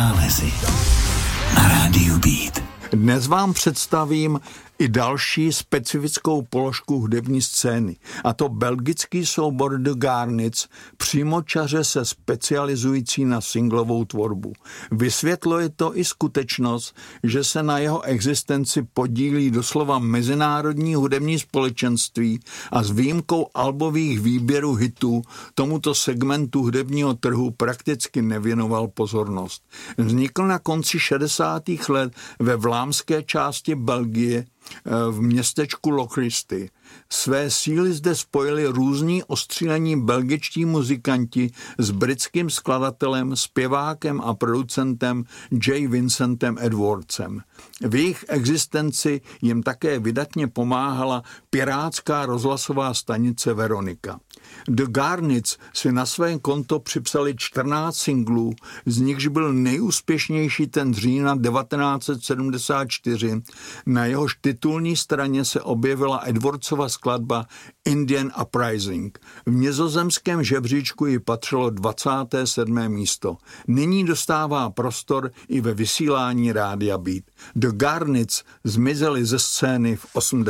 Nálezy na rádiu Beat. Dnes vám představím i další specifickou položku hudební scény, a to belgický soubor The Garnets, přímočaře se specializující na singlovou tvorbu. Vysvětluje to i skutečnost, že se na jeho existenci podílí doslova mezinárodní hudební společenství a s výjimkou albových výběrů hitů tomuto segmentu hudebního trhu prakticky nevěnoval pozornost. Vznikl na konci 60. let ve vlámské části Belgie v městečku Lochristy. Své síly zde spojili různí ostřílení belgičtí muzikanti s britským skladatelem, zpěvákem a producentem J. Vincentem Edwardsem. V jejich existenci jim také vydatně pomáhala pirátská rozhlasová stanice Veronika. The Garnets si na své konto připsali 14 singlů, z nichž byl nejúspěšnější ten z října 1974. Na jehož titulní straně se objevila Edwardsova skladba Indian Uprising. V nizozemském žebříčku ji patřilo 27. místo. Nyní dostává prostor i ve vysílání rádia Beat. The Garnets zmizeli ze scény v 80.